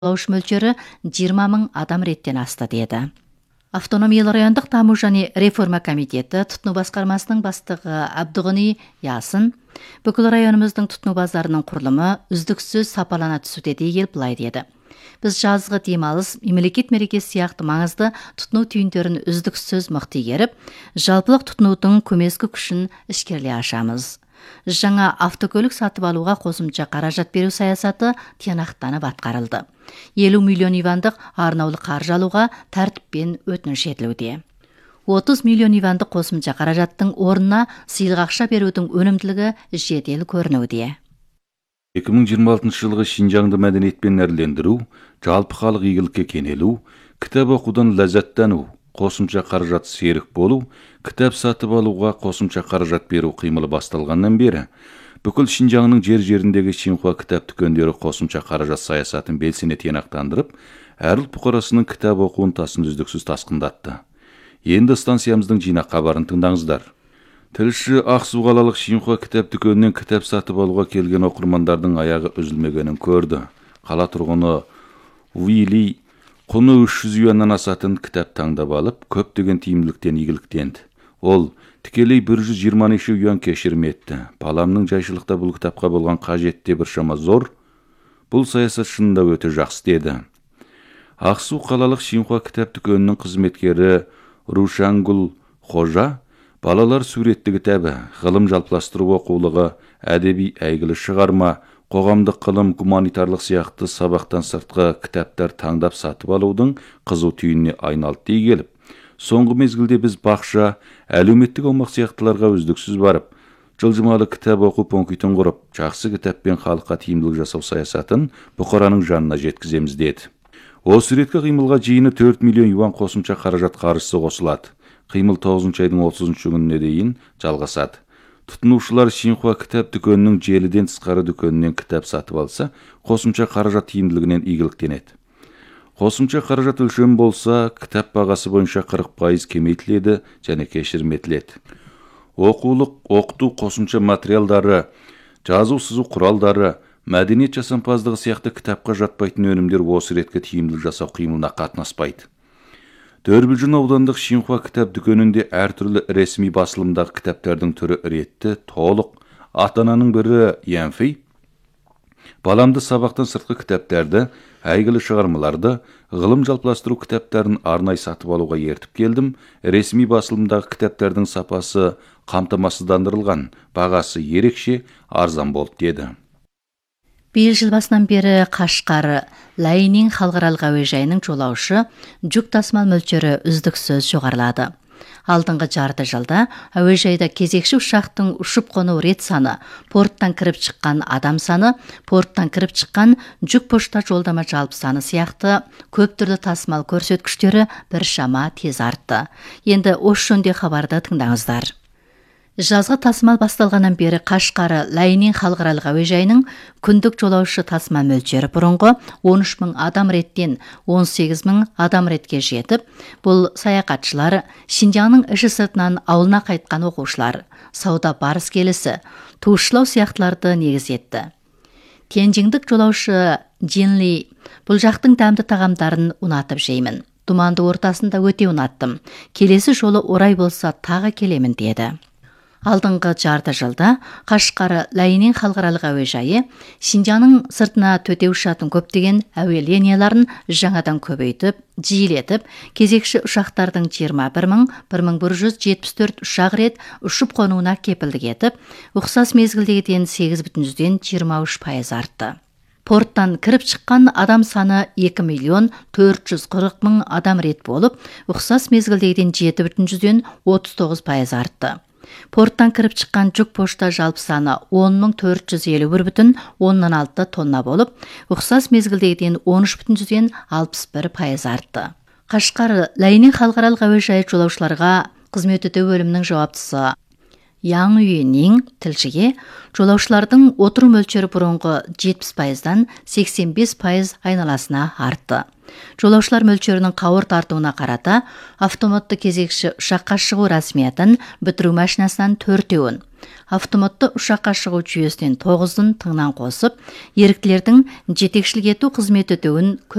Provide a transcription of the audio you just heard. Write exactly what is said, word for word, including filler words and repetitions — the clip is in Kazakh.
жолаушы мөлшері жиырма мың адам реттен асты деді. Автономиялы райондық даму және реформа комитеті тұтыну басқармасының бастығы Абдығыни Ясын, бүкіл районымыздың тұтыну базарының құрылымы үздіксіз сапалана түсуде дей келіп былай деді. Біз жазғы демалыс, мемлекет мерекесі сияқты маңызды тұтыну түйіндерін үздіксіз мықты игеріп, жалпылық тұтынудың көмескі күшін ішкерлей ашамыз. Жаңа автокөлік сатып алуға қосымша қаражат беру саясаты тиянақтанып атқарылды. елу миллион ивандық арнаулы қаржы алуға тәртіппен өтініш етілуде. отыз миллион ивандық қосымша қаражаттың орнына сыйлық ақша берудің өнімділігі жедел көрінуде. екі мың жиырма алтыншы жылғы Шинжаңды мәдениетпен әрлендіру, жалпы халық игілікке кенелу, кітап оқудан ләззаттану, қосымша қаражат серік болу, кітап сатып алуға қосымша қаражат беру қимылы басталғаннан бері, бүкіл Шинжаңның жер-жеріндегі Шинхуа кітап дүкендері қосымша қаражат саясатын белсене тиянақтандырып, әр ұлт бұқарасының кітап оқуын тасын үздіксіз тасқындатты. Енді станциямыздың жинақ хабарын тыңдаңыздар. Тілші Ақсу қалалық Шинхуа кітап дүкенінен кітап сатып алуға келген оқырмандардың аяғы үзілмегенін көрді. Қала тұрғыны Уили құны үш жүз юаннан асатын кітап таңдап алып, көптеген тиімділіктен игіліктенді. Ол тікелей бір жүз жиырма юан кешірім етті. Баламның жайшылықта бұл кітапқа болған қажетті біршама зор. Бұл саясат шынында өте жақсы деді. Ақсу қалалық Шинхуа кітап дүкенінің қызметкері Рушангул Хожа балалар суретті кітабы, ғылым жалпыластыру оқулығы, әдеби әйгілі шығарма, қоғамдық ғылым, гуманитарлық сияқты сабақтан сыртқы кітаптар таңдап сатып алудың қызу түйініне айналды дей келіп, соңғы мезгілде біз бақша, әлеуметтік аумақ сияқтыларға үздіксіз барып, жылжымалы кітап оқу пунктін құрып, жақсы кітаппен халыққа тиімділік жасау саясатын бұқараның жанына жеткіземіз деді. Осы реткі қимылға жиыны төрт миллион юан қосымша қаражат қаржысы қосылады. Қимыл тоғызыншы айдың отызыншы күніне дейін жалғасады. Тұтынушылар Шинхуа кітап дүкенінің желіден тысқары дүкенінен кітап сатып алса, қосымша қаражат тиімділігінен игіліктенеді. Қосымша қаражат өлшемі болса, кітап бағасы бойынша қырық пайыз кемейтіледі және кешірім етіледі. Оқулық, оқыту қосымша материалдары, жазу сызу құралдары, мәдениет жасампаздығы сияқты кітапқа жатпайтын өнімдер осы реткі тиімділік жасау қимылына қатынаспайды. Дөрбілжін аудандық Шинхуа кітап дүкенінде әртүрлі ресми басылымдағы кітаптардың түрі ретті, толық. Ата-ананың бірі Янфей баламды сабақтан сыртқы кітаптарды, әйгілі шығармаларды, ғылым жалпыластыру кітаптарын арнай сатып алуға ертіп келдім. Ресми басылымдағы кітаптардың сапасы қамтамасыздандырылған, бағасы ерекше, арзан болды деді. Биыл жыл басынан бері Қашқар Лайнин халықаралық әуежайының жолаушы жүк тасымал мөлшері үздіксіз жоғарылады. Алдыңғы жарты жылда әуежайда кезекші ұшақтың ұшып қону рет саны, порттан кіріп шыққан адам саны, порттан кіріп шыққан жүк пошта жолдама жалпы саны сияқты көп түрлі тасымал көрсеткіштері біршама тез артты. Енді осы жөнінде хабарды тыңдаңыздар. Жазғы тасымал басталғаннан бері Қашқар Лайнин халықаралық әуежайының күндік жолаушы тасымал мөлшері бұрынғы он үш мың адам реттен он сегіз мың адам ретке жетіп, бұл саяхатшылар, Шинжаңның іші сыртынан ауылына қайтқан оқушылар, сауда барыс келісі, туысшылау сияқтыларды негіз етті. Тяньжиңдік жолаушы Джинли, бұл жақтың дәмді тағамдарын ұнатып жеймін. Думанды ортасында өте ұнаттым. Келесі жолы орай болса тағы келемін деді. Алдыңғы жарты жылда Қашқар Лайнин халықаралық әуежайы Шинжаңның сыртына төте ұшатын көптеген әуе линияларын жаңадан көбейтіп, жиілетіп, кезекші ұшақтардың жиырма бір мың бір мың бір жүз жетпіс төрт ұшақ рет ұшып қонуына кепілдік етіп, ұқсас мезгілдегіден сегіз бүтін жүзден жиырма үш пайыз артты. Порттан кіріп шыққан адам саны екі миллион төрт жүз қырық мың адам рет болып, ұқсас мезгілдегіден жеті бүтін жүзден отыз тоғыз пайыз артты. Порттан кіріп шыққан жүк пошта жалпы саны он мың төрт жүз елу бір бүтін оннан алты тонна болып, ұқсас мезгілдегіден он үш бүтін жүзден алпыс бір пайыз артты. Қашқар Лайнин халықаралық әуежайы жолаушыларға қызмет ету бөлімінің жауаптысы Яң Үйенің тілшіге жолаушылардың отыру мөлшері бұрынғы жетпіс пайыздан сексен бес пайыз айналасына артты. Жолаушылар мөлчөрінің қауыр тартуына қарата, автоматты кезекші ұшаққа шығу рәсмиятын бітіру машинасынан төртеуін, автоматты ұшаққа шығу жүйесінен тоғыздың тыңнан қосып, еріктілердің жетекшілік ету қызметі өтеуін